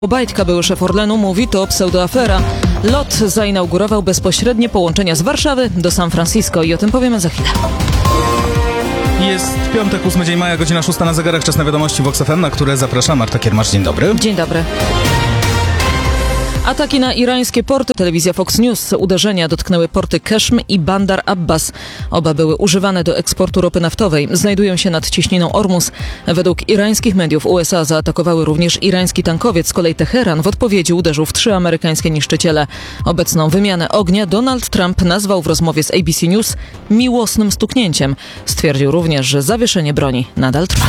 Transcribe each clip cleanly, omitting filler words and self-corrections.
Obajtka, były szef Orlenu, mówi, to pseudoafera. LOT zainaugurował bezpośrednie połączenia z Warszawy do San Francisco i o tym powiemy za chwilę. Jest piątek, 8 dzień maja, godzina 6 na zegarach, czas na wiadomości Vox FM, na które zapraszam Marta Kiermacz. Dzień dobry. Dzień dobry. Ataki na irańskie porty. Telewizja Fox News. Uderzenia dotknęły porty Keshm i Bandar Abbas. Oba były używane do eksportu ropy naftowej. Znajdują się nad cieśniną Ormus. Według irańskich mediów USA zaatakowały również irański tankowiec. Z kolei Teheran w odpowiedzi uderzył w 3 amerykańskie niszczyciele. Obecną wymianę ognia Donald Trump nazwał w rozmowie z ABC News miłosnym stuknięciem. Stwierdził również, że zawieszenie broni nadal trwa.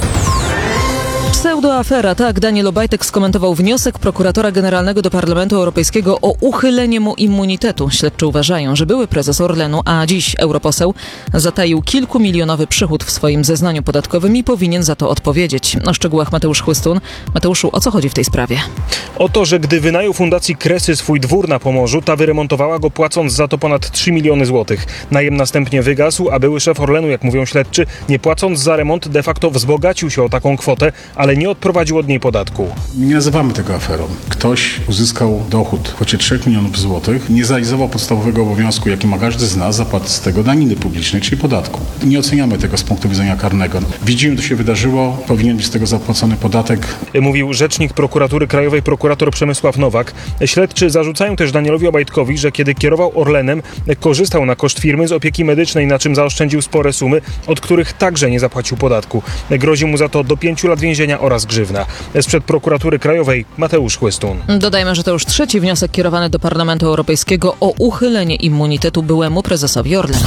Pseudoafera, tak Daniel Obajtek skomentował wniosek prokuratora generalnego do Parlamentu Europejskiego o uchylenie mu immunitetu. Śledczy uważają, że były prezes Orlenu, a dziś europoseł, zataił kilkumilionowy przychód w swoim zeznaniu podatkowym i powinien za to odpowiedzieć. O szczegółach Mateusz Chłystun. Mateuszu, o co chodzi w tej sprawie? O to, że gdy wynajął Fundacji Kresy swój dwór na Pomorzu, ta wyremontowała go, płacąc za to ponad 3 miliony złotych. Najem następnie wygasł, a były szef Orlenu, jak mówią śledczy, nie płacąc za remont, de facto wzbogacił się o taką kwotę, ale nie odprowadził od niej podatku. Nie nazywamy tego aferą. Ktoś uzyskał dochód w kwocie 3 milionów złotych, nie zrealizował podstawowego obowiązku, jaki ma każdy z nas, zapłaty z tego daniny publicznej, czyli podatku. Nie oceniamy tego z punktu widzenia karnego. Widzimy, co się wydarzyło, powinien być z tego zapłacony podatek. Mówił rzecznik prokuratury krajowej, prokurator Przemysław Nowak. Śledczy zarzucają też Danielowi Obajtkowi, że kiedy kierował Orlenem, korzystał na koszt firmy z opieki medycznej, na czym zaoszczędził spore sumy, od których także nie zapłacił podatku. Grozi mu za to do 5 lat więzienia oraz grzywna. Sprzed prokuratury krajowej Mateusz Chłystun. Dodajmy, że to już 3. wniosek kierowany do Parlamentu Europejskiego o uchylenie immunitetu byłemu prezesowi Orlenu.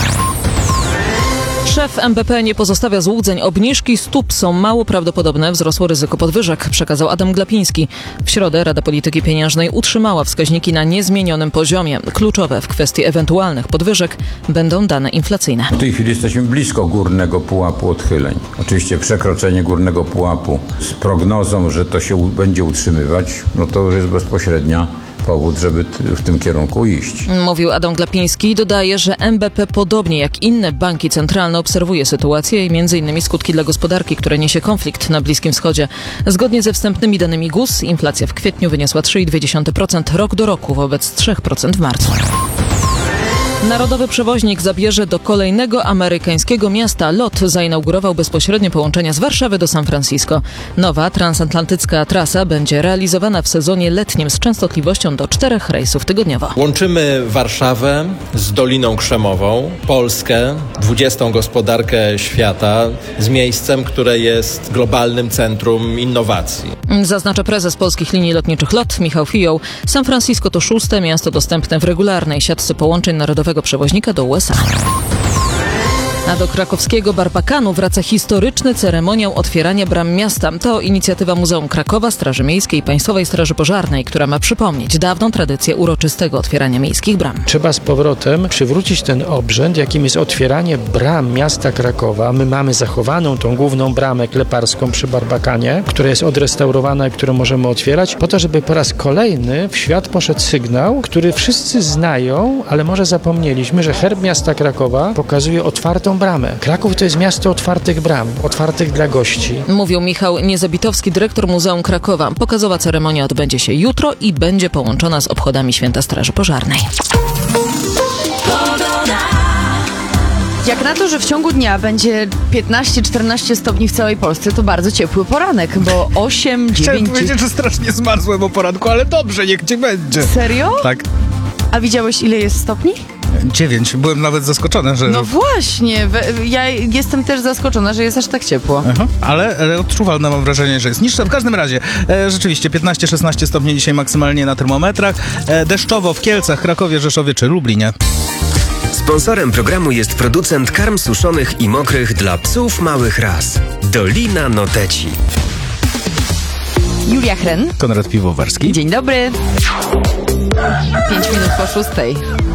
Szef NBP nie pozostawia złudzeń. Obniżki stóp są mało prawdopodobne. Wzrosło ryzyko podwyżek, przekazał Adam Glapiński. W środę Rada Polityki Pieniężnej utrzymała wskaźniki na niezmienionym poziomie. Kluczowe w kwestii ewentualnych podwyżek będą dane inflacyjne. W tej chwili jesteśmy blisko górnego pułapu odchyleń. Oczywiście przekroczenie górnego pułapu z prognozą, że to się będzie utrzymywać, no to już jest bezpośrednia powód, żeby w tym kierunku iść. Mówił Adam Glapiński i dodaje, że NBP podobnie jak inne banki centralne obserwuje sytuację i m.in. skutki dla gospodarki, które niesie konflikt na Bliskim Wschodzie. Zgodnie ze wstępnymi danymi GUS inflacja w kwietniu wyniosła 3,2% rok do roku wobec 3% w marcu. Narodowy przewoźnik zabierze do kolejnego amerykańskiego miasta. LOT zainaugurował bezpośrednie połączenia z Warszawy do San Francisco. Nowa transatlantycka trasa będzie realizowana w sezonie letnim z częstotliwością do 4 rejsów tygodniowo. Łączymy Warszawę z Doliną Krzemową, Polskę, 20. gospodarkę świata z miejscem, które jest globalnym centrum innowacji. Zaznacza prezes polskich linii lotniczych LOT Michał Fioł. San Francisco to 6. miasto dostępne w regularnej siatce połączeń narodowego przewoźnika do USA. A do krakowskiego Barbakanu wraca historyczny ceremoniał otwierania bram miasta. To inicjatywa Muzeum Krakowa, Straży Miejskiej i Państwowej Straży Pożarnej, która ma przypomnieć dawną tradycję uroczystego otwierania miejskich bram. Trzeba z powrotem przywrócić ten obrzęd, jakim jest otwieranie bram miasta Krakowa. My mamy zachowaną tą główną bramę kleparską przy Barbakanie, która jest odrestaurowana i którą możemy otwierać, po to, żeby po raz kolejny w świat poszedł sygnał, który wszyscy znają, ale może zapomnieliśmy, że herb miasta Krakowa pokazuje otwartą bramę. Kraków to jest miasto otwartych bram, otwartych dla gości. Mówił Michał Niezabitowski, dyrektor Muzeum Krakowa. Pokazowa ceremonia odbędzie się jutro i będzie połączona z obchodami Święta Straży Pożarnej. Jak na to, że w ciągu dnia będzie 15-14 stopni w całej Polsce, to bardzo ciepły poranek, bo 8-9... Chciałem powiedzieć, że strasznie zmarzłem o poranku, ale dobrze, niech ci będzie. Serio? Tak. A widziałeś, ile jest stopni? 9. Byłem nawet zaskoczony, że... No właśnie, ja jestem też zaskoczona, że jest aż tak ciepło. Aha, ale odczuwalne mam wrażenie, że jest niższe. W każdym razie, rzeczywiście 15-16 stopni dzisiaj maksymalnie na termometrach. Deszczowo w Kielcach, Krakowie, Rzeszowie czy Lublinie. Sponsorem programu jest producent karm suszonych i mokrych dla psów małych ras. Dolina Noteci. Julia Hren. Konrad Piwowarski. Dzień dobry. 5 minut po 6.